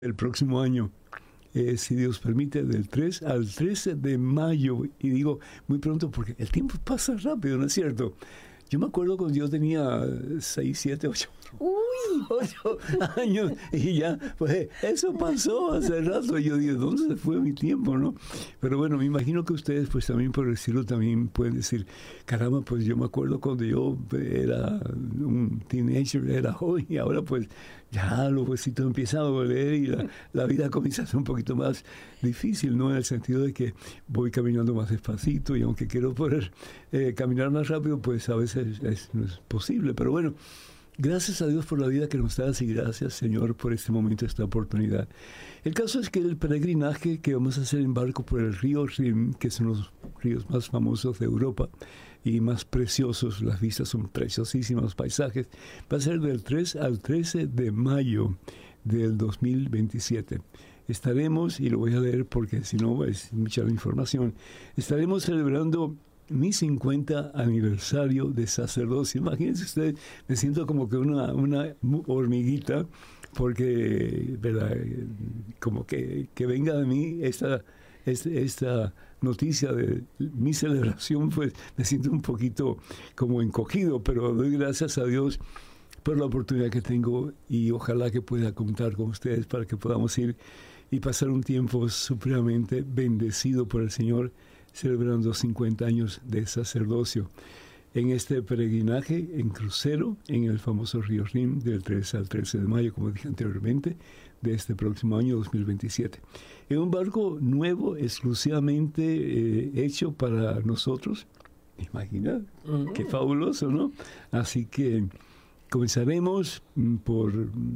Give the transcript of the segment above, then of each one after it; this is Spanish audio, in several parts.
el próximo año, si Dios permite, del 3 al 13 de mayo. Y digo muy pronto porque el tiempo pasa rápido, ¿no es cierto? Yo me acuerdo cuando yo tenía 6, 7, 8 años y ya, pues eso pasó hace rato. Y yo digo, ¿dónde se fue mi tiempo, no? Pero bueno, me imagino que ustedes, pues también por decirlo, también pueden decir, caramba, pues yo me acuerdo cuando yo era un teenager, era joven, y ahora pues ya los huesitos empiezan a doler y la vida comienza a ser un poquito más difícil, ¿no? En el sentido de que voy caminando más despacito y aunque quiero poder caminar más rápido, pues a veces no es posible. Pero bueno, gracias a Dios por la vida que nos das y gracias, Señor, por este momento, esta oportunidad. El caso es que el peregrinaje que vamos a hacer en barco por el río Rin, que son los ríos más famosos de Europa y más preciosos, las vistas son preciosísimas, los paisajes, va a ser del 3 al 13 de mayo del 2027. Estaremos, y lo voy a leer porque si no es mucha la información, estaremos celebrando mi 50 aniversario de sacerdocio. Imagínense ustedes, me siento como que una hormiguita, porque, ¿verdad? Como que venga de mí esta noticia de mi celebración, pues me siento un poquito como encogido, pero doy gracias a Dios por la oportunidad que tengo y ojalá que pueda contar con ustedes para que podamos ir y pasar un tiempo supremamente bendecido por el Señor, celebrando 50 años de sacerdocio en este peregrinaje en crucero en el famoso río Rin del 3 al 13 de mayo, como dije anteriormente, de este próximo año 2027. En un barco nuevo, exclusivamente hecho para nosotros. Imagina, qué fabuloso, ¿no? Así que comenzaremos por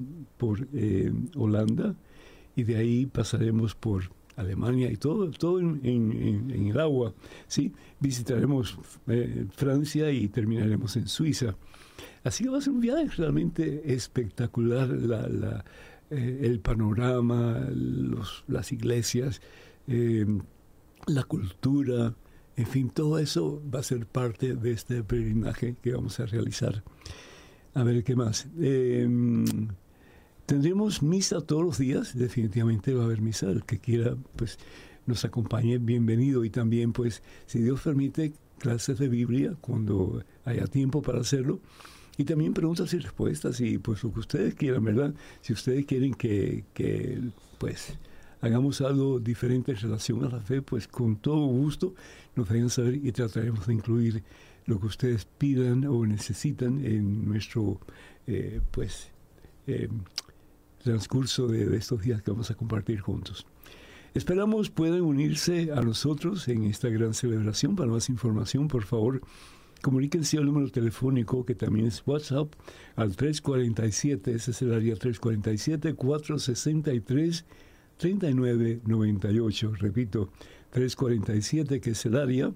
Holanda y de ahí pasaremos por Alemania y todo en el agua, ¿sí? Visitaremos Francia y terminaremos en Suiza. Así que va a ser un viaje realmente espectacular, el panorama, las iglesias, la cultura, en fin, todo eso va a ser parte de este peregrinaje que vamos a realizar. A ver, ¿qué más? Tendremos misa todos los días, definitivamente va a haber misa. El que quiera, pues, nos acompañe, bienvenido. Y también, pues, si Dios permite, clases de Biblia cuando haya tiempo para hacerlo. Y también preguntas y respuestas y, pues, lo que ustedes quieran, ¿verdad? Si ustedes quieren que pues, hagamos algo diferente en relación a la fe, pues, con todo gusto nos dejan saber y trataremos de incluir lo que ustedes pidan o necesitan en nuestro, transcurso de estos días que vamos a compartir juntos. Esperamos puedan unirse a nosotros en esta gran celebración. Para más información, por favor, comuníquense al número telefónico que también es WhatsApp al 347, ese es el área 347-463-3998. Repito, 347, que es el área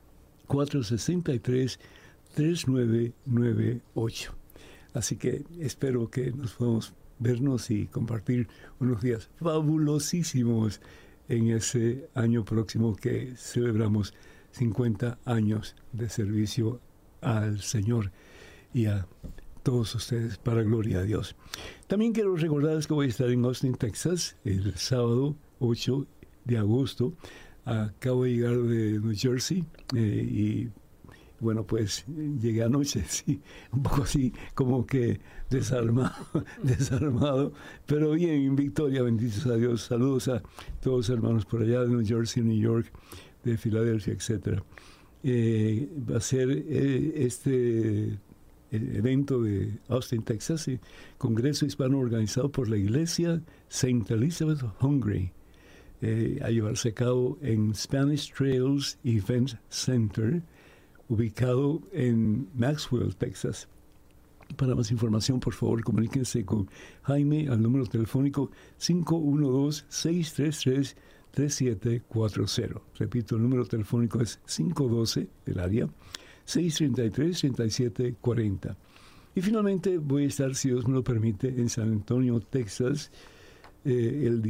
463-3998. Así que espero que nos podamos vernos y compartir unos días fabulosísimos en ese año próximo que celebramos 50 años de servicio al Señor y a todos ustedes para gloria a Dios. También quiero recordarles que voy a estar en Austin, Texas, el sábado 8 de agosto. Acabo de llegar de New Jersey y bueno, pues llegué anoche, sí, un poco así como que desarmado, pero bien, en victoria, benditos a Dios. Saludos a todos los hermanos por allá de New Jersey, New York, de Filadelfia, etc. Va a ser el evento de Austin, Texas, Congreso Hispano organizado por la Iglesia St. Elizabeth Hungary, a llevarse a cabo en Spanish Trails Event Center, ubicado en Maxwell, Texas. Para más información, por favor, comuníquense con Jaime al número telefónico 512-633-3740. Repito, el número telefónico es 512, del área, 633-3740. Y finalmente voy a estar, si Dios me lo permite, en San Antonio, Texas, el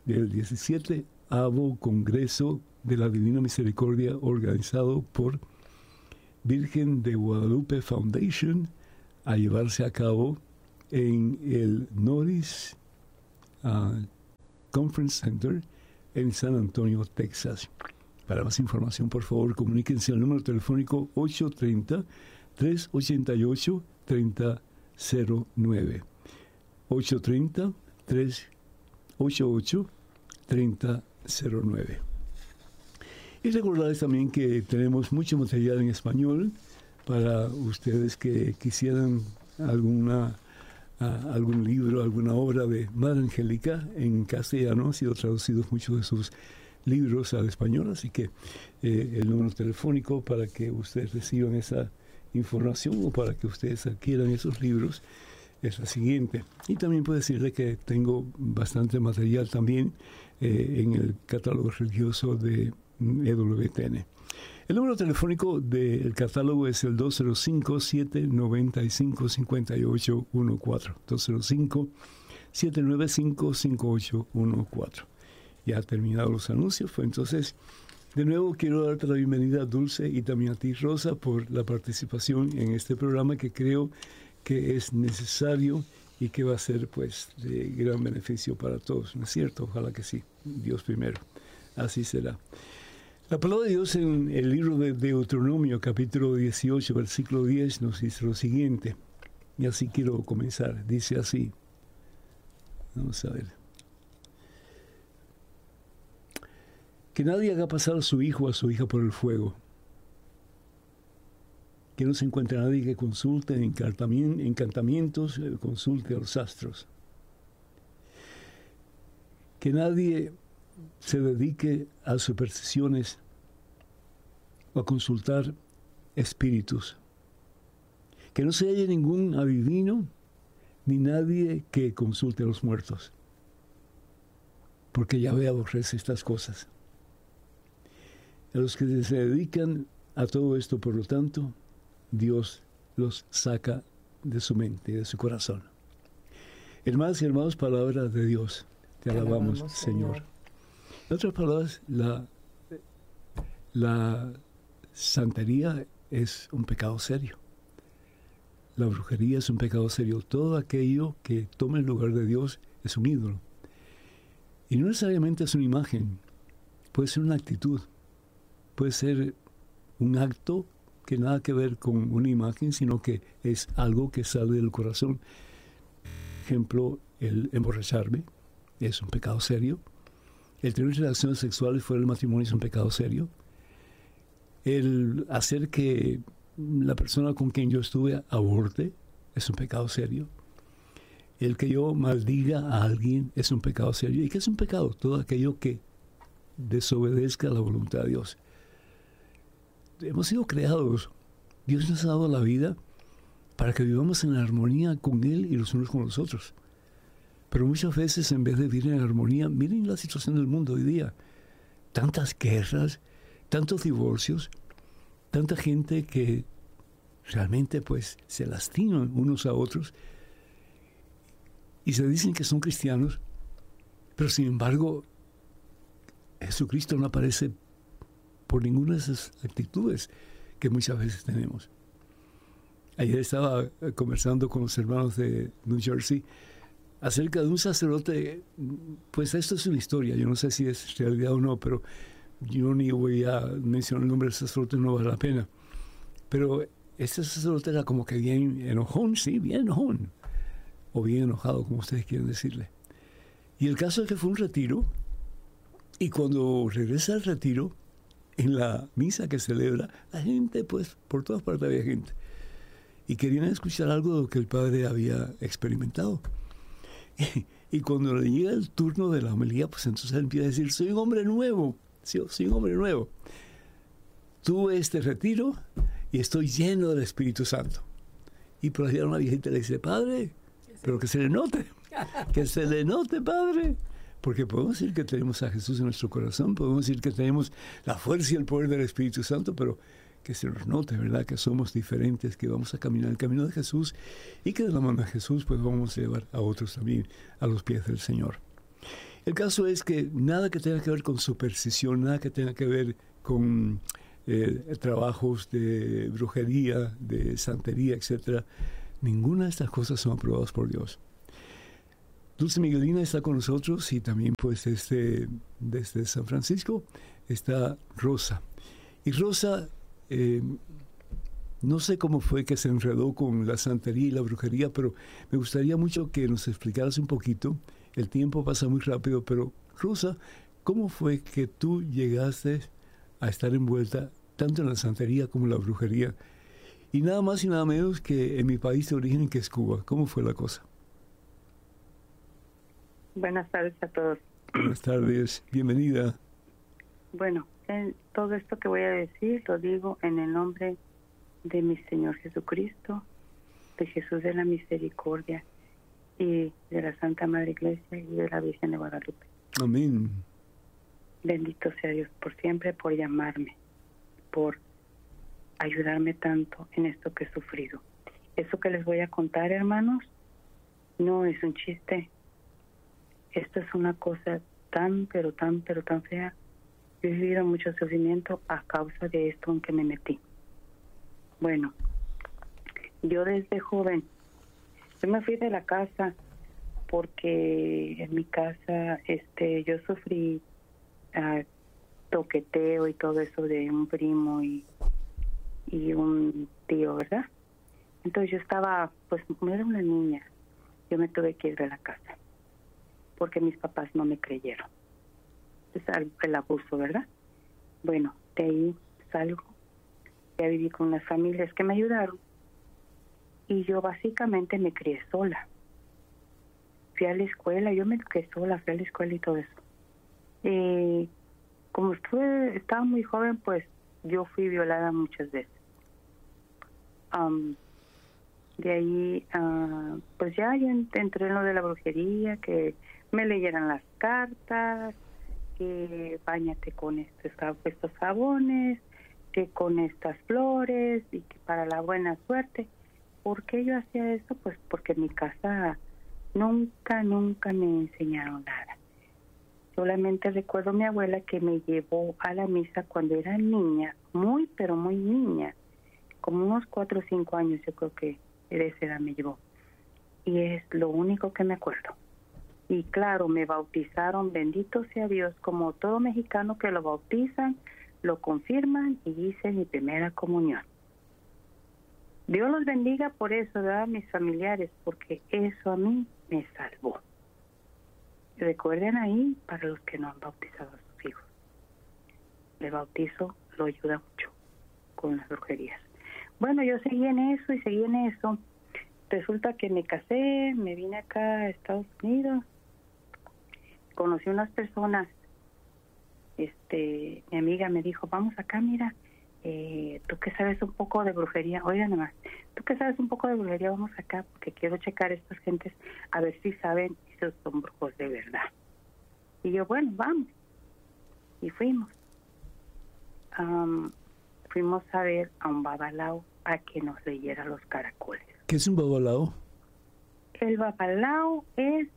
17º Congreso de la Divina Misericordia, organizado por Virgen de Guadalupe Foundation, a llevarse a cabo en el Norris Conference Center en San Antonio, Texas. Para más información, por favor, comuníquense al número telefónico 830-388-3009. 830-388-3009. Y recordarles también que tenemos mucho material en español para ustedes que quisieran algún libro, alguna obra de Madre Angélica en castellano. Han sido traducidos muchos de sus libros al español, así que el número telefónico para que ustedes reciban esa información o para que ustedes adquieran esos libros es la siguiente. Y también puedo decirle que tengo bastante material también en el catálogo religioso de EWTN. El número telefónico del catálogo es el 205-795-5814. 205-795-5814. Ya terminados los anuncios, pues entonces, de nuevo quiero darte la bienvenida a Dulce y también a ti, Rosa, por la participación en este programa que creo que es necesario y que va a ser, pues, de gran beneficio para todos, ¿no es cierto? Ojalá que sí, Dios primero, así será. La palabra de Dios en el libro de Deuteronomio, capítulo 18, versículo 10, nos dice lo siguiente, y así quiero comenzar, dice así, vamos a ver. Que nadie haga pasar a su hijo o a su hija por el fuego. Que no se encuentre nadie que consulte en encantamientos, consulte a los astros. Que nadie se dedique a supersticiones o a consultar espíritus. Que no se halle ningún adivino ni nadie que consulte a los muertos. Porque Yahvé aborrece estas cosas. A los que se dedican a todo esto, por lo tanto, Dios los saca de su mente y de su corazón. Hermanas y hermanos, palabra de Dios. Te alabamos, Señor. En otras palabras, la santería es un pecado serio. La brujería es un pecado serio. Todo aquello que toma el lugar de Dios es un ídolo. Y no necesariamente es una imagen. Puede ser una actitud. Puede ser un acto que nada que ver con una imagen, sino que es algo que sale del corazón. Ejemplo, el emborracharme es un pecado serio. El tener relaciones sexuales fuera del matrimonio es un pecado serio. El hacer que la persona con quien yo estuve aborte es un pecado serio. El que yo maldiga a alguien es un pecado serio. ¿Y qué es un pecado? Todo aquello que desobedezca a la voluntad de Dios. Hemos sido creados. Dios nos ha dado la vida para que vivamos en armonía con Él y los unos con los otros. Pero muchas veces, en vez de vivir en armonía, miren la situación del mundo hoy día. Tantas guerras, tantos divorcios, tanta gente que realmente pues se lastiman unos a otros y se dicen que son cristianos, pero sin embargo Jesucristo no aparece por ninguna de esas actitudes que muchas veces tenemos. Ayer estaba conversando con los hermanos de New Jersey acerca de un sacerdote. Pues esto es una historia, yo no sé si es realidad o no, pero yo ni voy a mencionar el nombre del sacerdote, no vale la pena. Pero este sacerdote era como que bien enojón, sí, bien enojón, o bien enojado, como ustedes quieren decirle. Y el caso es que fue un retiro, y cuando regresa al retiro, en la misa que celebra, la gente, pues, por todas partes había gente. Y querían escuchar algo de lo que el padre había experimentado. Y cuando le llega el turno de la homilía, pues entonces él empieza a decir, soy un hombre nuevo, soy un hombre nuevo. Tuve este retiro y estoy lleno del Espíritu Santo. Y por allá una viejita le dice, padre, pero que se le note, padre. Porque podemos decir que tenemos a Jesús en nuestro corazón, podemos decir que tenemos la fuerza y el poder del Espíritu Santo, pero que se nos note, ¿verdad? Que somos diferentes, que vamos a caminar el camino de Jesús y que de la mano de Jesús pues vamos a llevar a otros también a los pies del Señor. El caso es que nada que tenga que ver con superstición, nada que tenga que ver con trabajos de brujería, de santería, etcétera, ninguna de estas cosas son aprobadas por Dios. Dulce Miguelina está con nosotros y también pues desde San Francisco está Rosa. Y Rosa, no sé cómo fue que se enredó con la santería y la brujería, pero me gustaría mucho que nos explicaras un poquito. El tiempo pasa muy rápido, pero Rosa, ¿cómo fue que tú llegaste a estar envuelta tanto en la santería como en la brujería? Y nada más y nada menos que en mi país de origen, que es Cuba. ¿Cómo fue la cosa? Buenas tardes a todos. Buenas tardes, bienvenida. Bueno, todo esto que voy a decir lo digo en el nombre de mi Señor Jesucristo, de Jesús de la Misericordia y de la Santa Madre Iglesia y de la Virgen de Guadalupe. Amén. Bendito sea Dios por siempre, por llamarme, por ayudarme tanto en esto que he sufrido. Eso que les voy a contar, hermanos, no es un chiste. Esto es una cosa tan fea. Yo he vivido mucho sufrimiento a causa de esto en que me metí. Bueno, yo desde joven, yo me fui de la casa porque en mi casa yo sufrí toqueteo y todo eso de un primo y un tío, ¿verdad? Entonces yo estaba, pues como era una niña, yo me tuve que ir de la casa porque mis papás no me creyeron. Es el abuso, ¿verdad? Bueno, de ahí salgo, ya viví con unas familias que me ayudaron y yo básicamente me crié sola. Fui a la escuela, yo me crié sola, fui a la escuela y todo eso. Como estaba muy joven, pues yo fui violada muchas veces. De ahí, pues ya yo entré en lo de la brujería, que me leyeran las cartas, que báñate con estos jabones, que con estas flores y que para la buena suerte. ¿Por qué yo hacía eso? Pues porque en mi casa nunca me enseñaron nada. Solamente recuerdo a mi abuela que me llevó a la misa cuando era niña, pero muy niña, como unos 4 o 5 años, yo creo que de esa edad me llevó. Y es lo único que me acuerdo. Y claro, me bautizaron, bendito sea Dios, como todo mexicano que lo bautizan, lo confirman y hice mi primera comunión. Dios los bendiga por eso, ¿verdad? Mis familiares, porque eso a mí me salvó. Recuerden ahí, para los que no han bautizado a sus hijos, el bautizo lo ayuda mucho con las brujerías. Bueno, yo seguí en eso. Resulta que me casé, me vine acá a Estados Unidos, conocí unas personas, mi amiga me dijo, vamos acá, mira, tú que sabes un poco de brujería, oiga nomás, tú que sabes un poco de brujería, vamos acá, porque quiero checar a estas gentes, a ver si saben si son brujos de verdad. Y yo, bueno, vamos. Y fuimos. Fuimos a ver a un babalao a que nos leyera los caracoles. ¿Qué es un babalao? El babalao es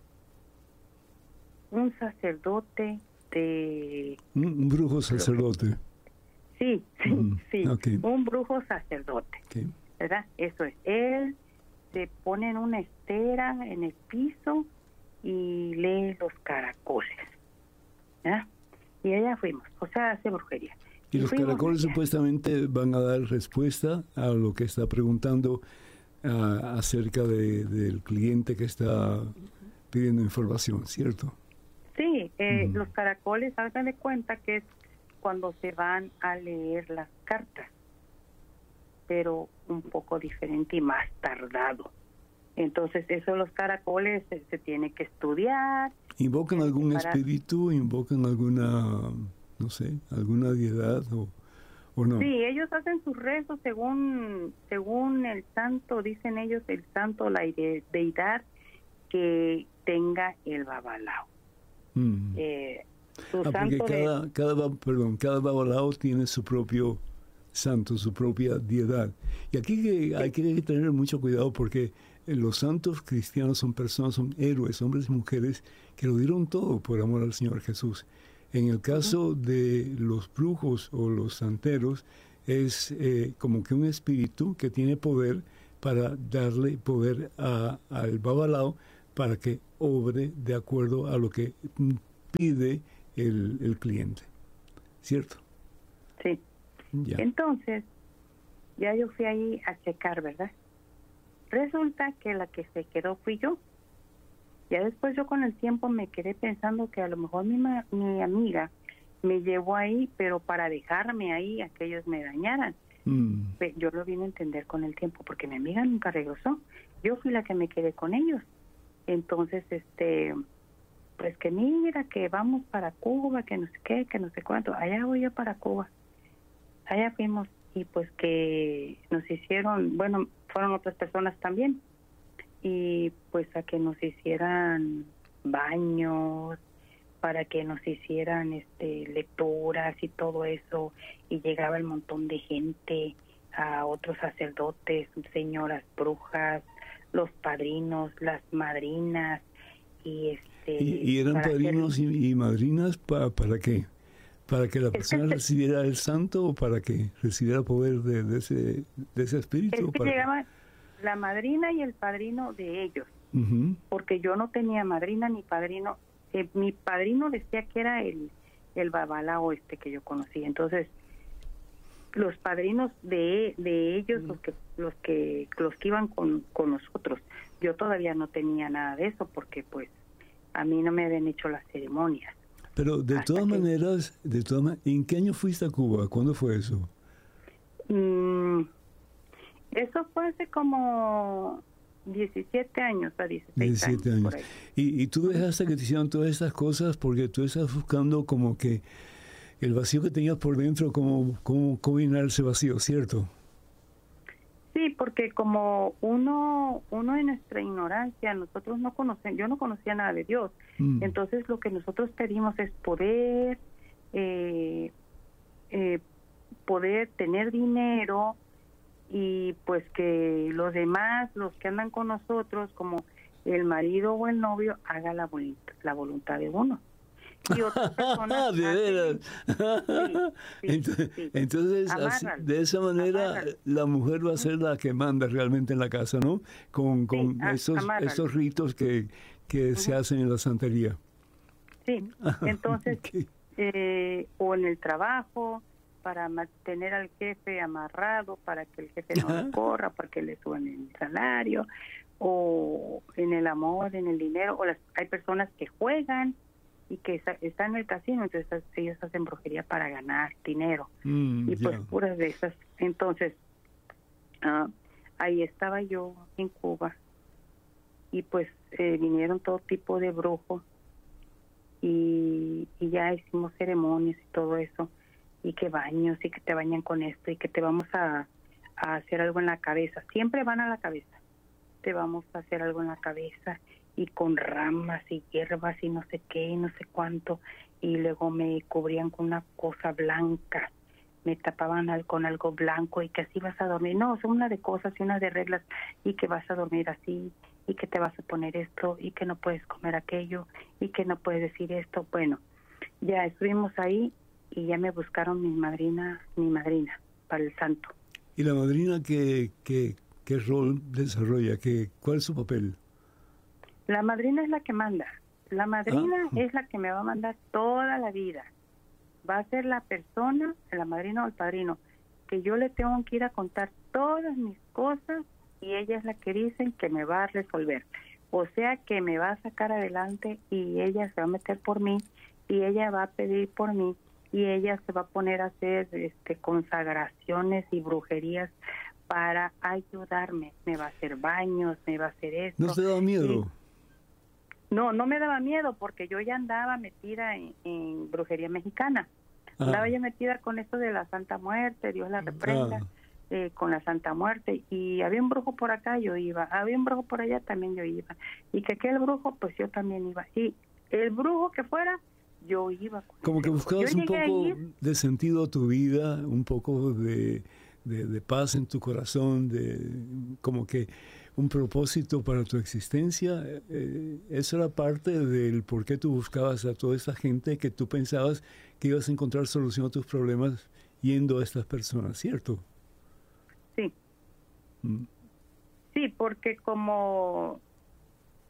un sacerdote de... Un brujo sacerdote. Sí, okay. Un brujo sacerdote, okay. ¿Verdad? Eso es. Él se pone en una estera en el piso y lee los caracoles, ¿verdad? Y allá fuimos, o sea, hace brujería. Y los caracoles supuestamente van a dar respuesta a lo que está preguntando acerca del cliente que está pidiendo información, ¿cierto? Sí, los caracoles, hagan de cuenta que es cuando se van a leer las cartas, pero un poco diferente y más tardado. Entonces, eso los caracoles se tiene que estudiar. ¿Invocan algún espíritu? ¿Invocan alguna, no sé, alguna deidad o no? Sí, ellos hacen sus rezos según el santo, dicen ellos, el santo, la deidad que tenga el babalao. Porque cada babalao tiene su propio santo, su propia deidad. Y aquí hay que tener mucho cuidado porque los santos cristianos son personas, son héroes, hombres y mujeres que lo dieron todo por amor al Señor Jesús. En el caso de los brujos o los santeros, es como que un espíritu que tiene poder para darle poder al babalao para que obre de acuerdo a lo que pide el cliente, ¿cierto? Sí. Ya. Entonces, ya yo fui ahí a checar, ¿verdad? Resulta que la que se quedó fui yo. Ya después yo con el tiempo me quedé pensando que a lo mejor mi amiga me llevó ahí, pero para dejarme ahí a que ellos me dañaran. Yo lo vine a entender con el tiempo, porque mi amiga nunca regresó. Yo fui la que me quedé con ellos. Entonces, pues que mira, que vamos para Cuba, que no sé qué, que no sé cuánto. Allá voy yo para Cuba. Allá fuimos y pues que nos hicieron, bueno, fueron otras personas también. Y pues a que nos hicieran baños, para que nos hicieran lecturas y todo eso, y llegaba el montón de gente, a otros sacerdotes, señoras brujas, los padrinos, las madrinas, ¿Y eran padrinos y madrinas para qué? ¿Para que la persona recibiera el santo o para que recibiera poder de ese espíritu? Es que llegaba la madrina y el padrino de ellos, porque yo no tenía madrina ni padrino. Mi padrino decía que era el babalao que yo conocí. Entonces, los padrinos de ellos, los que iban con nosotros, yo todavía no tenía nada de eso, porque pues a mí no me habían hecho las ceremonias. Pero de todas maneras, ¿en qué año fuiste a Cuba? ¿Cuándo fue eso? Eso fue hace como 17 años, a 16 años. Por ahí. Y tú dejaste que te hicieran todas estas cosas porque tú estás buscando como que el vacío que tenías por dentro, cómo llenar ese vacío, ¿cierto? Sí, porque como uno en nuestra ignorancia, nosotros no conocemos, yo no conocía nada de Dios. Entonces lo que nosotros pedimos es poder tener dinero, y pues que los demás, los que andan con nosotros, como el marido o el novio, haga la voluntad de uno. Y otras personas de veras. Entonces así, de esa manera la mujer va a ser la que manda realmente en la casa, ¿no? Con esos ritos que se hacen en la santería. Sí, entonces o en el trabajo, para mantener al jefe amarrado, para que el jefe no le corra, para que le suban el salario, o en el amor, en el dinero, hay personas que juegan y que están en el casino, entonces ellos hacen brujería para ganar dinero, y pues puras de esas. Entonces, ahí estaba yo en Cuba, y pues vinieron todo tipo de brujos, y ya hicimos ceremonias y todo eso, y que baños, y que te bañan con esto, y que te vamos a hacer algo en la cabeza. Siempre van a la cabeza. Te vamos a hacer algo en la cabeza, y con ramas y hierbas y no sé qué y no sé cuánto, y luego me cubrían con una cosa blanca, me tapaban con algo blanco, y que así vas a dormir. No, son una de cosas y una de reglas, y que vas a dormir así, y que te vas a poner esto, y que no puedes comer aquello, y que no puedes decir esto. Bueno, ya estuvimos ahí, y ya me buscaron mi madrina para el santo. ¿Y la madrina qué rol desarrolla? ¿Cuál es su papel? La madrina es la que manda. La madrina es la que me va a mandar toda la vida. Va a ser la persona, la madrina o el padrino, que yo le tengo que ir a contar todas mis cosas, y ella es la que dicen que me va a resolver. O sea, que me va a sacar adelante, y ella se va a meter por mí, y ella va a pedir por mí, y ella se va a poner a hacer consagraciones y brujerías para ayudarme. Me va a hacer baños, me va a hacer esto. ¿No te daba miedo? No me daba miedo, porque yo ya andaba metida en brujería mexicana. Andaba ya metida con esto de la Santa Muerte, Dios la reprenda, con la Santa Muerte. Y había un brujo por acá, yo iba. Había un brujo por allá, también yo iba. Y que aquel brujo, pues yo también iba. Y el brujo que fuera, yo iba. Como que buscabas un poco de sentido a tu vida, un poco de paz en tu corazón, como que un propósito para tu existencia. Eso era parte del por qué tú buscabas a toda esta gente, que tú pensabas que ibas a encontrar solución a tus problemas yendo a estas personas, ¿cierto? Sí. Sí, porque como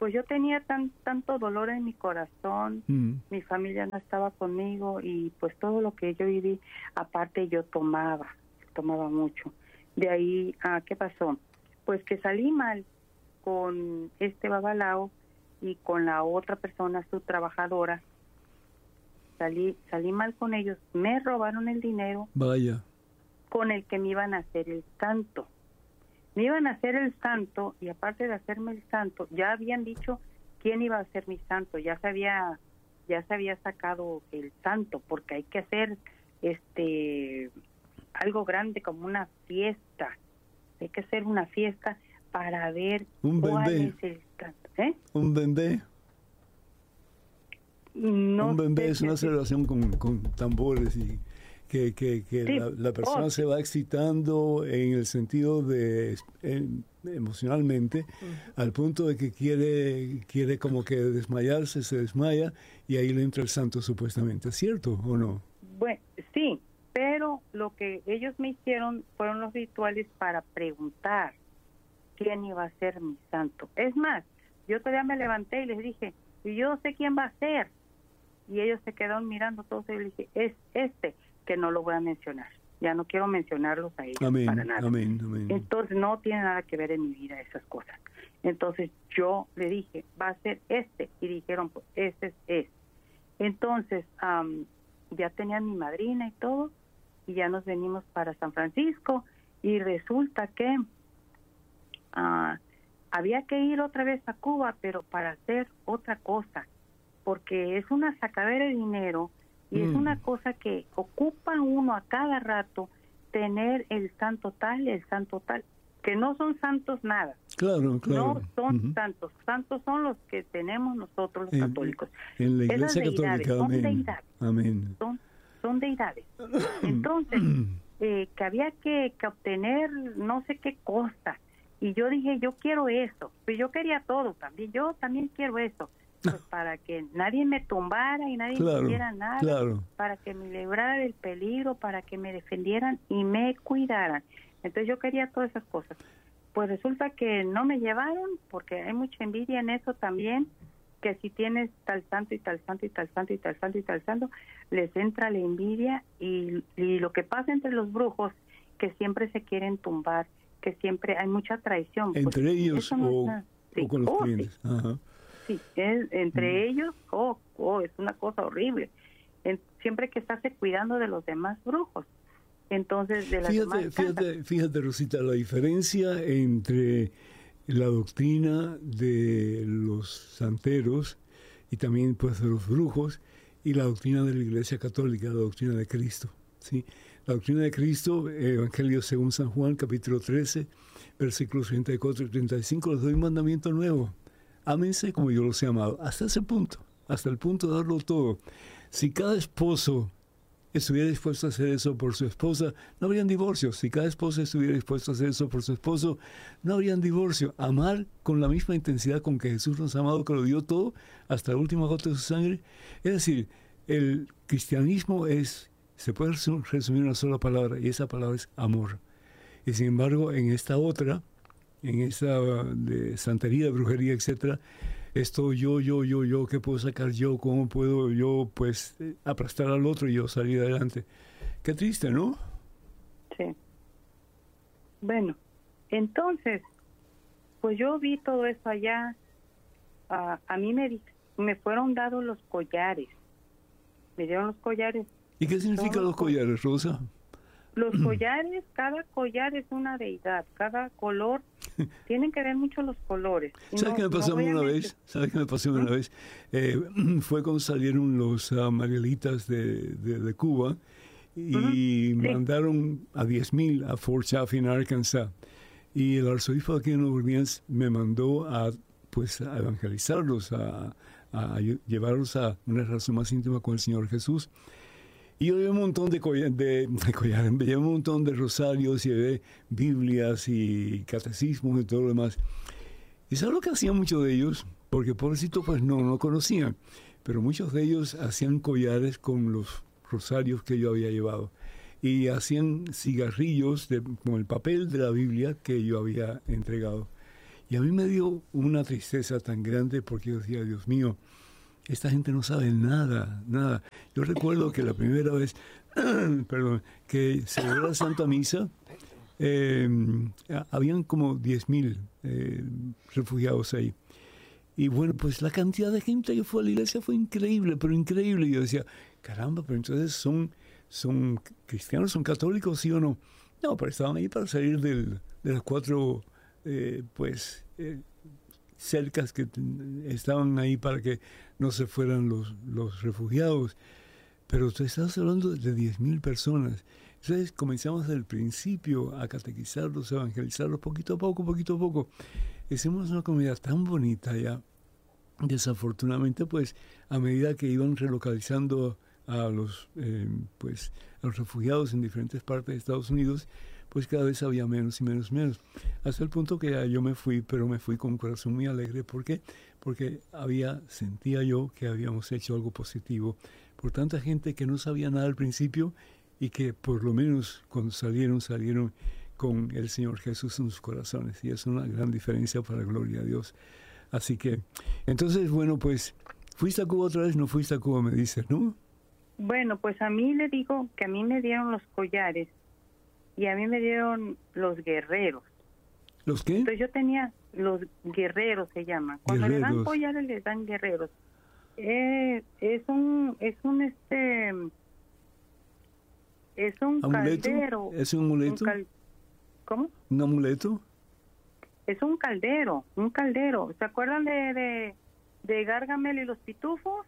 pues yo tenía tanto dolor en mi corazón, mi familia no estaba conmigo y pues todo lo que yo viví, aparte yo tomaba mucho. De ahí, ¿qué pasó? Pues que salí mal con este babalao y con la otra persona, su trabajadora. Salí mal con ellos, me robaron el dinero. Vaya. Con el que me iban a hacer el santo. Me iban a hacer el santo y aparte de hacerme el santo, ya habían dicho quién iba a ser mi santo, ya se había sacado el santo, porque hay que hacer algo grande como una fiesta. Hay que hacer una fiesta para ver cuál es el santo. ¿Un bembé? No, un bembé es una celebración con tambores y que sí, la persona se va excitando en el sentido de emocionalmente, al punto de que quiere como que desmayarse, se desmaya y ahí le entra el santo supuestamente. ¿Es cierto o no? Bueno, sí, pero lo que ellos me hicieron fueron los rituales para preguntar quién iba a ser mi santo. Es más, yo todavía me levanté y les dije, yo sé quién va a ser. Y ellos se quedaron mirando todos y les dije, es este, que no lo voy a mencionar. Ya no quiero mencionarlos a ellos para nada. Amén. Entonces no tiene nada que ver en mi vida esas cosas. Entonces yo le dije, va a ser este. Y dijeron, pues este es. Entonces ya tenían mi madrina y todo. Y ya nos venimos para San Francisco. Y resulta que había que ir otra vez a Cuba, pero para hacer otra cosa. Porque es una sacadera de dinero. Y es una cosa que ocupa uno a cada rato tener el santo tal, que no son santos nada. Claro. No son santos. Santos son los que tenemos nosotros los católicos. En la Iglesia Católica, son amén. Deidades. Amén. Son deidades. Entonces, que había que obtener no sé qué cosa. Y yo dije, yo quiero eso. Pues yo quería todo también. Yo también quiero eso. Pues para que nadie me tumbara y nadie me hiciera nada, para que me librara del peligro, para que me defendieran y me cuidaran. Entonces yo quería todas esas cosas. Pues resulta que no me llevaron, porque hay mucha envidia en eso también, que si tienes tal santo y tal santo y tal santo y tal santo y tal santo, les entra la envidia y lo que pasa entre los brujos, que siempre se quieren tumbar, que siempre hay mucha traición. ¿Entre pues, ellos o con los clientes? Sí. Ajá. Sí, entre ellos, es una cosa horrible. Siempre que estarse cuidando de los demás brujos. Entonces, de las demás fíjate, Rosita, la diferencia entre la doctrina de los santeros y también pues de los brujos y la doctrina de la Iglesia Católica, la doctrina de Cristo. ¿Sí? La doctrina de Cristo, Evangelio según San Juan, capítulo 13, versículos 34 y 35, les doy un mandamiento nuevo. Ámense como yo los he amado, hasta ese punto, hasta el punto de darlo todo. Si cada esposo estuviera dispuesto a hacer eso por su esposa, no habrían divorcios. Si cada esposa estuviera dispuesto a hacer eso por su esposo, no habrían divorcio. Amar con la misma intensidad con que Jesús nos ha amado, que lo dio todo, hasta la última gota de su sangre. Es decir, el cristianismo se puede resumir en una sola palabra, y esa palabra es amor. Y sin embargo, en esta otra, en esa de santería, brujería, etcétera, esto yo, ¿qué puedo sacar yo? ¿Cómo puedo yo, pues, aplastar al otro y yo salir adelante? Qué triste, ¿no? Sí. Bueno, entonces, pues yo vi todo eso allá. A mí me fueron dados los collares. Me dieron los collares. ¿Y qué significan los collares, Rosa? Los collares, cada collar es una deidad, cada color, tienen que ver mucho los colores. ¿Sabes qué me pasó una vez? ¿Sabes qué me pasó una vez? Fue cuando salieron los Marielitas de Cuba y mandaron a 10,000 a Fort Chaffee, Arkansas. Y el arzobispo aquí en Nueva Orleans me mandó a evangelizarlos, a llevarlos a una relación más íntima con el Señor Jesús. Y yo llevé un montón de collares, llevé un montón de rosarios, llevé Biblias y catecismos y todo lo demás. ¿Y sabes lo que hacían muchos de ellos? Porque pobrecito pues no conocían, pero muchos de ellos hacían collares con los rosarios que yo había llevado. Y hacían cigarrillos con el papel de la Biblia que yo había entregado. Y a mí me dio una tristeza tan grande porque yo decía, Dios mío, esta gente no sabe nada, nada. Yo recuerdo que la primera vez, perdón, que celebré la Santa Misa, habían como 10,000 refugiados ahí. Y bueno, pues la cantidad de gente que fue a la iglesia fue increíble, pero increíble. Y yo decía, caramba, pero entonces son cristianos, son católicos, ¿sí o no? No, pero estaban ahí para salir de las 4, cercas que estaban ahí para que no se fueran los refugiados. Pero tú estás hablando de 10,000 personas. Entonces comenzamos desde el principio a catequizarlos, a evangelizarlos poquito a poco, poquito a poco. Hicimos una comunidad tan bonita ya. Desafortunadamente, pues, a medida que iban relocalizando a los refugiados en diferentes partes de Estados Unidos, pues cada vez había menos y menos y menos. Hasta el punto que ya yo me fui, pero me fui con un corazón muy alegre. ¿Por qué? Porque sentía yo que habíamos hecho algo positivo por tanta gente que no sabía nada al principio y que por lo menos cuando salieron con el Señor Jesús en sus corazones. Y es una gran diferencia para gloria a Dios. Así que, entonces, bueno, pues, ¿fuiste a Cuba otra vez? No fuiste a Cuba, me dices, ¿no? Bueno, pues a mí le digo que a mí me dieron los collares y a mí me dieron los guerreros. ¿Los qué? Entonces yo tenía los guerreros, se llaman. Cuando Guerreros. le dan collares, les dan guerreros. Es un ¿Amuleto? caldero. ¿Es un amuleto? ¿Cómo? ¿Un amuleto? Es un caldero. ¿Se acuerdan de Gargamel y los pitufos?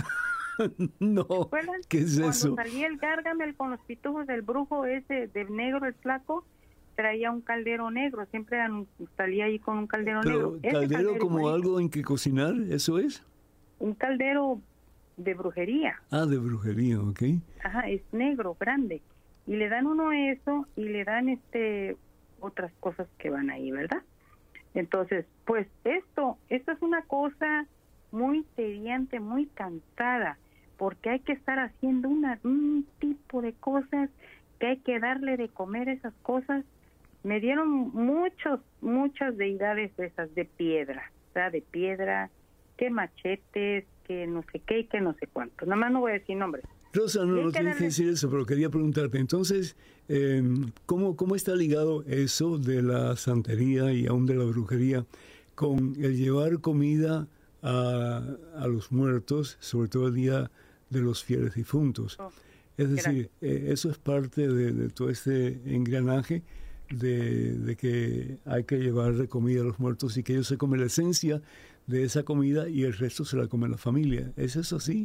No, ¿qué es eso? Cuando salía el Gargamel con los pitufos del brujo ese, del negro, el flaco, traía un caldero negro, siempre salía ahí con un caldero negro. Pero caldero como igualito. algo en que cocinar, ¿eso es? Un caldero de brujería. Ah, de brujería, ok. Ajá, es negro, grande. Y le dan uno eso y le dan otras cosas que van ahí, ¿verdad? Entonces, pues esto es una cosa muy tediante, muy cansada, porque hay que estar haciendo un tipo de cosas que hay que darle de comer esas cosas. Me dieron muchas deidades de esas de piedra, ¿verdad? De piedra, que machetes, que no sé qué y que no sé cuánto. Nada más no voy a decir nombres. Rosa, no tienes que decir eso, pero quería preguntarte, entonces, ¿cómo está ligado eso de la santería y aún de la brujería con el llevar comida a los muertos, sobre todo el día de los fieles difuntos? Es decir, eso es parte de todo este engranaje de que hay que llevarle comida a los muertos y que ellos se comen la esencia de esa comida y el resto se la come la familia. ¿Es eso así?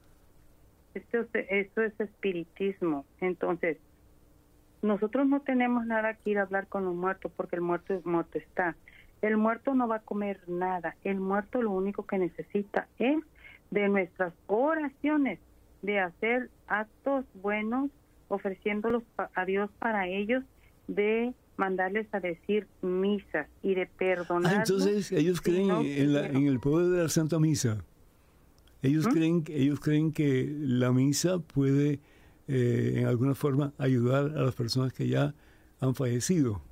Esto es espiritismo. Entonces, nosotros no tenemos nada que ir a hablar con los muertos porque el muerto está. El muerto no va a comer nada. El muerto lo único que necesita es de nuestras oraciones, de hacer actos buenos, ofreciéndolos a Dios para ellos, de mandarles a decir misas y de perdonar. Entonces ellos creen en el poder de la Santa Misa. Ellos creen que la misa puede en alguna forma ayudar a las personas que ya han fallecido.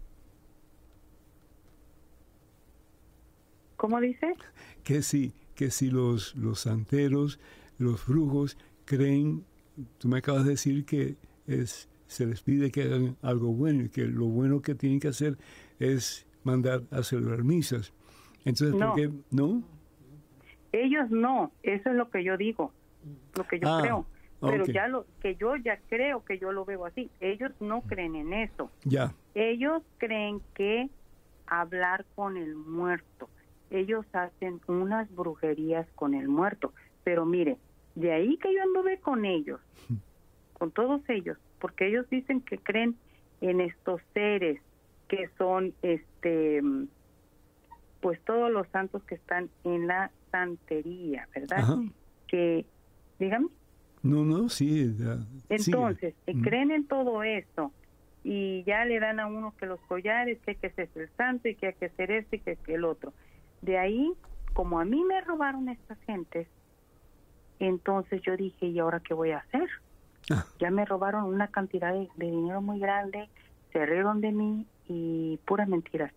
¿Cómo dice? Que si los santeros, los brujos creen, tú me acabas de decir que se les pide que hagan algo bueno y que lo bueno que tienen que hacer es mandar a celebrar misas. Entonces, ¿por qué no? Ellos no, eso es lo que yo digo, lo que yo creo. Pero okay. yo ya creo que yo lo veo así. Ellos no creen en eso. Ya. Ellos creen que hablar con el muerto. Ellos hacen unas brujerías con el muerto. Pero mire, de ahí que yo anduve con ellos, con todos ellos, porque ellos dicen que creen en estos seres que son, pues todos los santos que están en la santería, ¿verdad? Ajá. Que, dígame. No, sí. Entonces, creen en todo eso y ya le dan a uno que los collares, que hay que ser el santo y que hay que hacer esto y que el otro. De ahí, como a mí me robaron estas gentes, entonces yo dije, ¿y ahora qué voy a hacer? Ya me robaron una cantidad de dinero muy grande, se rieron de mí y puras mentiras.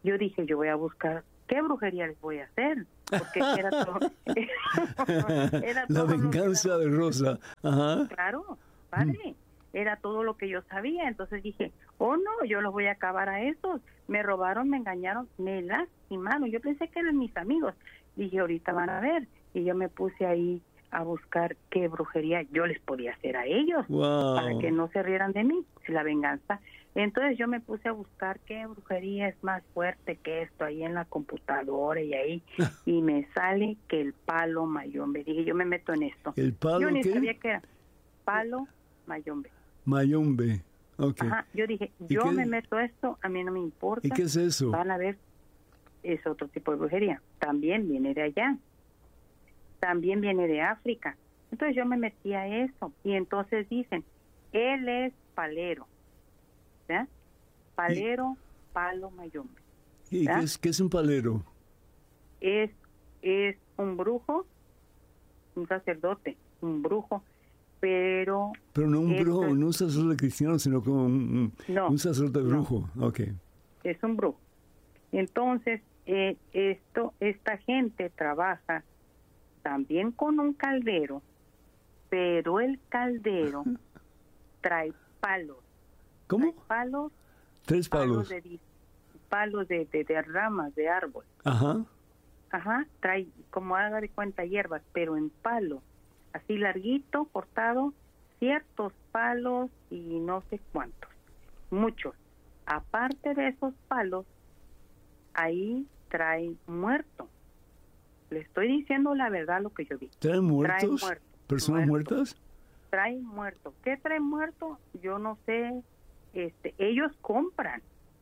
yo dije, yo voy a buscar qué brujería les voy a hacer, porque era todo, era La todo venganza de Rosa. Ajá. Claro, padre, era todo lo que yo sabía. Entonces dije, oh no, yo los voy a acabar a esos. Me robaron, me engañaron, me lastimaron. Yo pensé que eran mis amigos. Dije, ahorita van a ver. Y yo me puse ahí a buscar qué brujería yo les podía hacer a ellos, Wow. para que no se rieran de mí, la venganza. Entonces yo me puse a buscar qué brujería es más fuerte que esto ahí en la computadora y ahí, y me sale que el palo mayombe. Dije, yo me meto en esto. ¿El palo yo ni qué? sabía que era palo mayombe. Mayombe. Okay. Ajá, yo dije, ¿Y yo qué? me meto esto, a mí no me importa. ¿Y qué es eso? Van a ver, es otro tipo de brujería. También viene de allá. También viene de África. Entonces yo me metí a eso. Y entonces dicen, él es palero. ¿Ya? Palero, palo mayombe. ¿Y qué es un palero? Es un brujo, un sacerdote, un brujo, pero no un brujo, no un sacerdote cristiano, sino como un sacerdote brujo. Okay. Es un brujo. Entonces, esta gente trabaja también con un caldero, pero el caldero trae palos. ¿Cómo? Trae palos. 3 palos. Palos de ramas de árbol. Ajá. Ajá, trae, como haga de cuenta, hierbas, pero en palo, así larguito, cortado, ciertos palos y no sé cuántos, muchos. Aparte de esos palos, ahí trae muerto. Le estoy diciendo la verdad lo que yo vi. ¿Traen muertos? Trae muerto. ¿Personas muertas? Trae muerto. ¿Qué trae muerto? Yo no sé. Ellos compran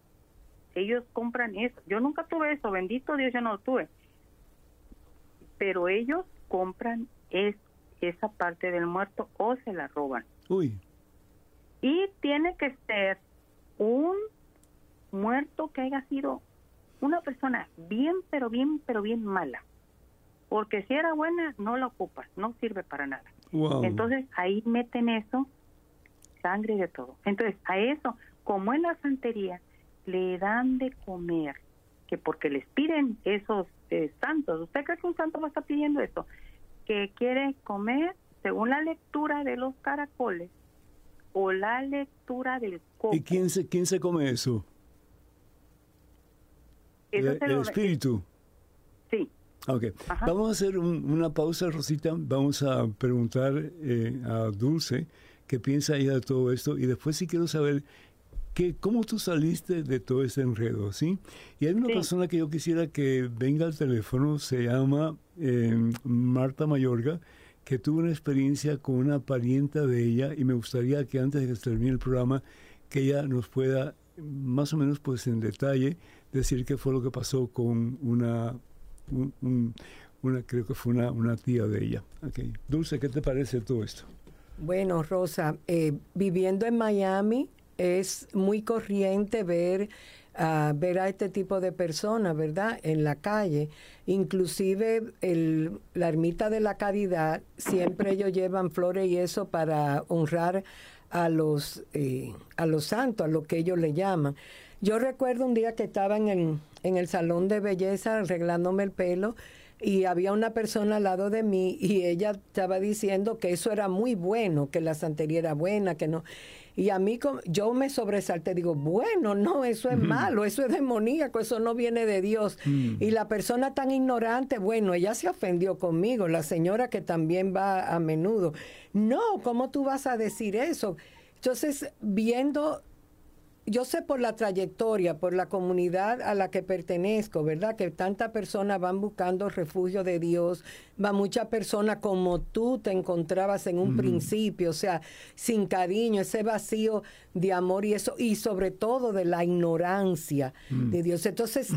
eso. Yo nunca tuve eso, bendito Dios, yo no lo tuve. Pero ellos compran esa parte del muerto o se la roban. Uy. Y tiene que ser un muerto que haya sido una persona bien, pero bien mala. Porque si era buena, no la ocupas, no sirve para nada. Wow. Entonces ahí meten eso, sangre y de todo. Entonces a eso, como en la santería, le dan de comer, que porque les piden esos santos. ¿Usted cree que un santo va a estar pidiendo eso? Que quiere comer según la lectura de los caracoles o la lectura del coco. ¿Y quién se come eso? Eso el espíritu. Sí. Okay. Ajá. Vamos a hacer una pausa, Rosita. Vamos a preguntar a Dulce qué piensa ella de todo esto y después sí quiero saber cómo tú saliste de todo este enredo, ¿sí? Y hay una persona que yo quisiera que venga al teléfono, se llama Marta Mayorga, que tuvo una experiencia con una parienta de ella y me gustaría que antes de que se termine el programa, que ella nos pueda más o menos pues en detalle decir qué fue lo que pasó con una creo que fue una tía de ella. Okay. Dulce, ¿qué te parece todo esto? Bueno, Rosa, viviendo en Miami es muy corriente ver a este tipo de personas, ¿verdad?, en la calle. Inclusive la Ermita de la Caridad, siempre ellos llevan flores y eso para honrar a los santos, a lo que ellos le llaman. Yo recuerdo un día que estaba en el salón de belleza arreglándome el pelo y había una persona al lado de mí y ella estaba diciendo que eso era muy bueno, que la santería era buena, que no. Y a mí yo me sobresalté, digo, bueno, no, eso es malo, eso es demoníaco, eso no viene de Dios. Y la persona tan ignorante, bueno, ella se ofendió conmigo, la señora que también va a menudo. No, ¿cómo tú vas a decir eso? Entonces, viendo... Yo sé por la trayectoria, por la comunidad a la que pertenezco, ¿verdad? Que tantas personas van buscando refugio de Dios, va muchas personas como tú te encontrabas en un principio, o sea, sin cariño, ese vacío de amor y eso, y sobre todo de la ignorancia de Dios. Entonces,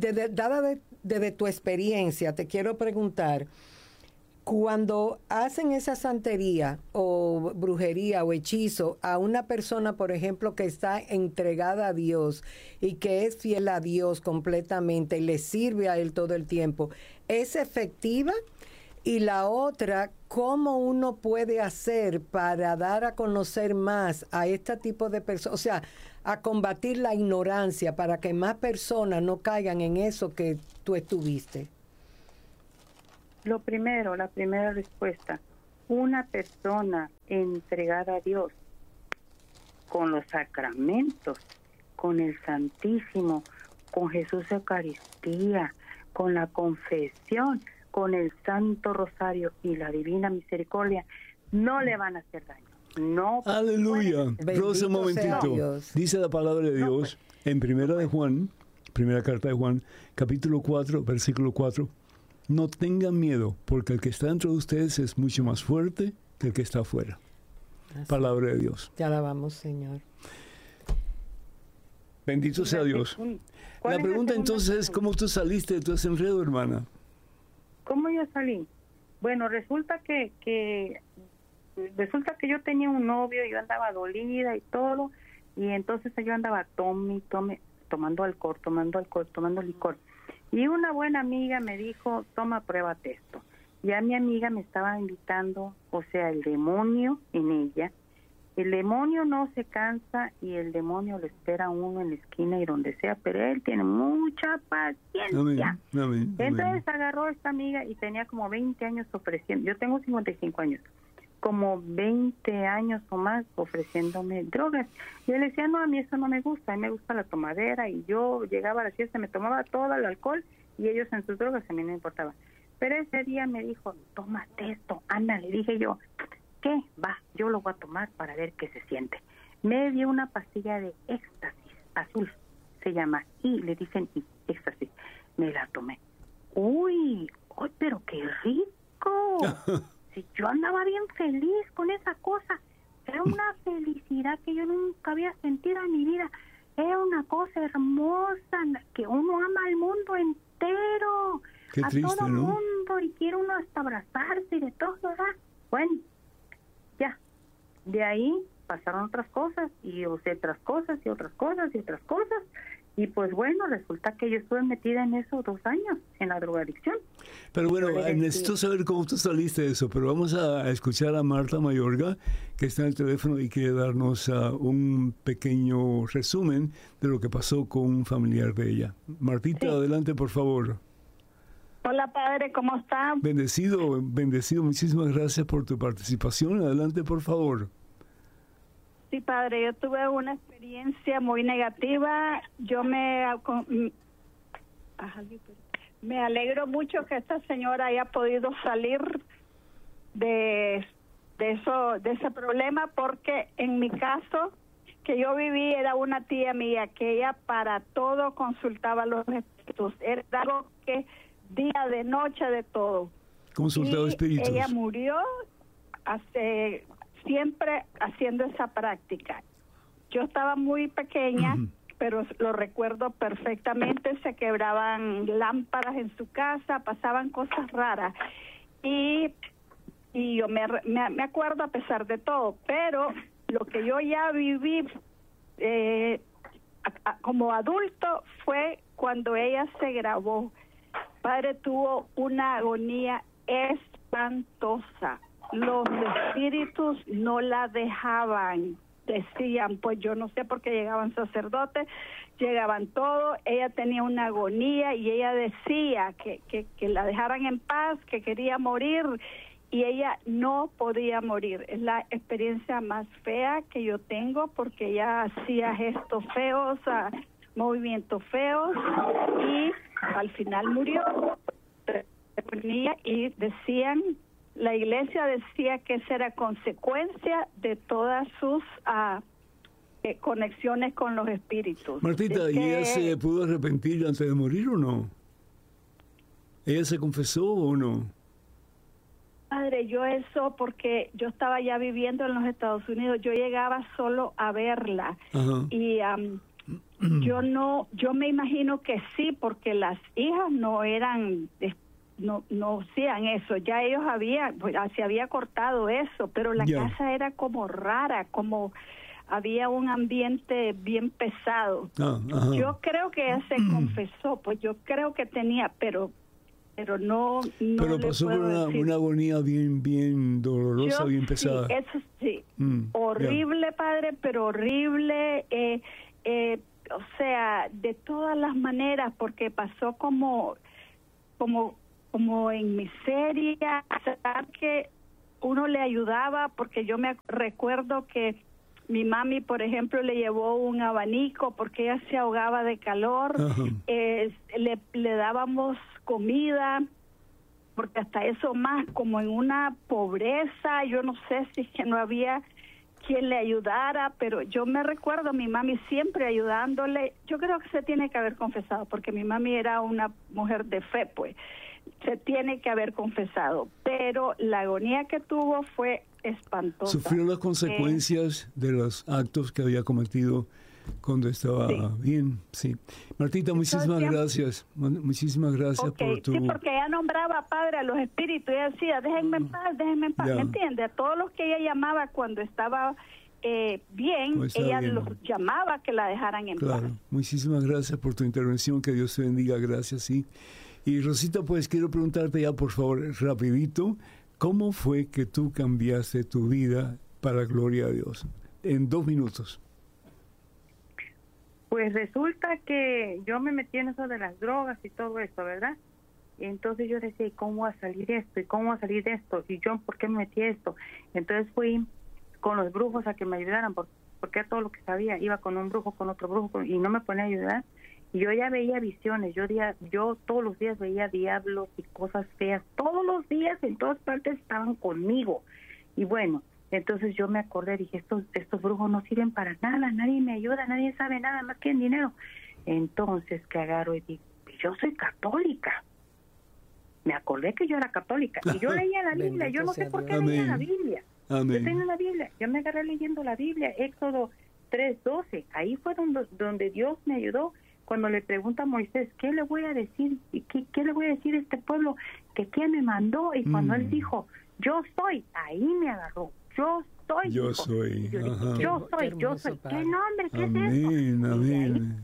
desde tu experiencia, te quiero preguntar, cuando hacen esa santería o brujería o hechizo a una persona, por ejemplo, que está entregada a Dios y que es fiel a Dios completamente y le sirve a Él todo el tiempo, ¿es efectiva? Y la otra, ¿cómo uno puede hacer para dar a conocer más a este tipo de personas? O sea, a combatir la ignorancia para que más personas no caigan en eso que tú estuviste. Lo primero, la primera respuesta, una persona entregada a Dios con los sacramentos, con el Santísimo, con Jesús Eucaristía, con la confesión, con el Santo Rosario y la Divina Misericordia, no le van a hacer daño. No. Aleluya. Rosa, un momentito. Dice la palabra de Dios en primera carta de Juan, capítulo 4, versículo 4. No tengan miedo, porque el que está dentro de ustedes es mucho más fuerte que el que está afuera. Así. Palabra de Dios. Te alabamos, Señor. Bendito sea Dios. La pregunta entonces es, ¿cómo tú saliste de tu desenredo, hermana? ¿Cómo yo salí? Bueno, resulta que yo tenía un novio, yo andaba dolida y todo, y entonces yo andaba tomando alcohol, tomando licor. Y una buena amiga me dijo, toma, pruébate esto. Ya mi amiga me estaba invitando, o sea, el demonio en ella. El demonio no se cansa y el demonio le espera a uno en la esquina y donde sea, pero él tiene mucha paciencia. Amén. Entonces agarró a esta amiga y tenía como 20 años ofreciendo, yo tengo 55 años, como 20 años o más ofreciéndome drogas. Y él decía, no, a mí eso no me gusta, a mí me gusta la tomadera, y yo llegaba a la fiesta, me tomaba todo el alcohol y ellos en sus drogas, a mí no me importaba. Pero ese día me dijo, tómate esto, anda, le dije yo, ¿qué? Va, yo lo voy a tomar para ver qué se siente. Me dio una pastilla de éxtasis azul, se llama, y le dicen éxtasis. Me la tomé. Uy, pero qué rico. Si yo andaba bien feliz con esa cosa. Era una felicidad que yo nunca había sentido en mi vida. Era una cosa hermosa, que uno ama al mundo entero. Qué a triste, todo el ¿no? mundo, y quiere uno hasta abrazarse y de todo, ¿verdad? Bueno, ya, de ahí pasaron otras cosas, y usé otras cosas, y otras cosas, y otras cosas, y pues bueno, resulta que yo estuve metida en eso 2 años, en la drogadicción. Pero bueno, necesito saber cómo tú saliste de eso, pero vamos a escuchar a Marta Mayorga, que está en el teléfono y quiere darnos un pequeño resumen de lo que pasó con un familiar de ella. Martita, sí. Adelante, por favor. Hola, padre, ¿cómo está? Bendecido, muchísimas gracias por tu participación. Adelante, por favor. Sí, padre, yo tuve una experiencia muy negativa. Yo me alegro mucho que esta señora haya podido salir de ese problema, porque en mi caso, que yo viví, era una tía mía que ella para todo consultaba los espíritus. Era algo que día, de noche, de todo. Consultaba espíritus. Ella murió siempre haciendo esa práctica. Yo estaba muy pequeña, pero lo recuerdo perfectamente. Se quebraban lámparas en su casa, pasaban cosas raras. Y yo me acuerdo a pesar de todo, pero lo que yo ya viví como adulto fue cuando ella se grabó. Padre, tuvo una agonía espantosa. Los espíritus no la dejaban. Decían, pues yo no sé por qué llegaban sacerdotes, llegaban todos. Ella tenía una agonía y ella decía que la dejaran en paz, que quería morir, y ella no podía morir. Es la experiencia más fea que yo tengo, porque ella hacía gestos feos, movimientos feos, y al final murió. Y decían, la iglesia decía que esa era consecuencia de todas sus conexiones con los espíritus. Martita, ¿y ella se pudo arrepentir antes de morir o no? ¿Ella se confesó o no? Padre, yo eso, porque yo estaba ya viviendo en los Estados Unidos, yo llegaba solo a verla. Ajá. Y yo me imagino que sí, porque las hijas no eran, no hacían eso, ya ellos se había cortado eso, pero la casa era como rara, como había un ambiente bien pesado. Yo creo que ella se confesó, pues yo creo que tenía, pero pero no Pero le pasó por puedo decir. una agonía bien dolorosa, bien pesada. Sí, eso sí. Horrible, padre, pero horrible. O sea, de todas las maneras, porque pasó como en miseria, o sea, que uno le ayudaba, porque yo me recuerdo que mi mami, por ejemplo, le llevó un abanico porque ella se ahogaba de calor. Le dábamos comida, porque hasta eso más, como en una pobreza, yo no sé si es que no había quien le ayudara, pero yo me recuerdo a mi mami siempre ayudándole. Yo creo que se tiene que haber confesado, porque mi mami era una mujer de fe, pues se tiene que haber confesado, pero la agonía que tuvo fue espantosa. Sufrió las consecuencias de los actos que había cometido cuando estaba bien, sí. Martita, muchísimas gracias. Muchísimas gracias por tu... Sí, porque ella nombraba padre a los espíritus, ella decía, déjenme en paz, ¿me entiende? A todos los que ella llamaba cuando estaba bien, pues ella bien. los llamaba que la dejaran en paz. Muchísimas gracias por tu intervención, que Dios te bendiga, gracias, sí. Y Rosita, pues quiero preguntarte ya, por favor, rapidito, ¿cómo fue que tú cambiaste tu vida para gloria a Dios? En 2 minutos. Pues resulta que yo me metí en eso de las drogas y todo esto, ¿verdad? Y entonces yo decía, ¿y cómo va a salir esto? ¿Y cómo va a salir esto? ¿Y yo por qué me metí esto? Entonces fui con los brujos a que me ayudaran, porque a todo lo que sabía, iba con un brujo, con otro brujo, y no me ponía a ayudar. Y yo ya veía visiones, yo todos los días veía diablos y cosas feas, todos los días en todas partes estaban conmigo. Y bueno, entonces yo me acordé, dije, estos brujos no sirven para nada, nadie me ayuda, nadie sabe nada más que en dinero. Entonces que agarro y digo, yo soy católica. Me acordé que yo era católica y yo leía la Biblia, yo no sé por qué leía la Biblia. Amén. Yo tenía la Biblia, yo me agarré leyendo la Biblia, Éxodo 3:12, ahí fue donde Dios me ayudó. Cuando le pregunta a Moisés, ¿qué le voy a decir? ¿Qué le voy a decir a este pueblo? ¿Que quién me mandó? Y cuando él dijo, yo soy, ahí me agarró. Yo soy. Yo soy. Yo soy. ¿Qué nombre? ¿Qué es eso? Amén.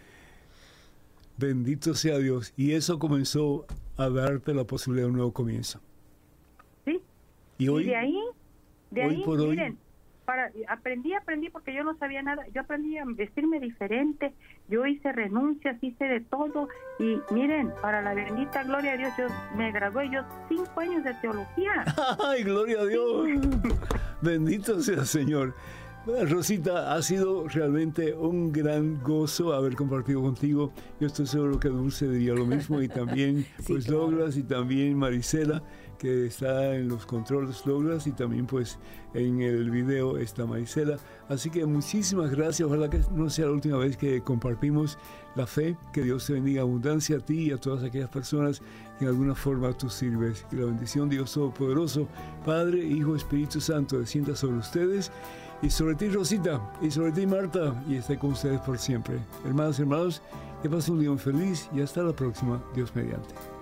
Bendito sea Dios. Y eso comenzó a darte la posibilidad de un nuevo comienzo. Sí. Y hoy, de ahí, miren, aprendí porque yo no sabía nada. Yo aprendí a vestirme diferente. Yo hice renuncias, hice de todo. Y miren, para la bendita gloria de Dios, yo me gradué 5 años de teología. ¡Ay, gloria a Dios! Bendito sea el Señor. Rosita, ha sido realmente un gran gozo haber compartido contigo. Yo estoy seguro que Dulce diría lo mismo, y también Sí, pues claro. Douglas, y también Marisela, que está en los controles, Douglas, y también pues en el video está Marisela. Así que muchísimas gracias. Ojalá que no sea la última vez que compartimos la fe. Que Dios te bendiga abundancia a ti y a todas aquellas personas que en alguna forma tú sirves. Y la bendición de Dios Todopoderoso, Padre, Hijo, Espíritu Santo, descienda sobre ustedes y sobre ti, Rosita, y sobre ti, Marta, y esté con ustedes por siempre. Hermanas y hermanos, que pasen un día muy feliz y hasta la próxima, Dios mediante.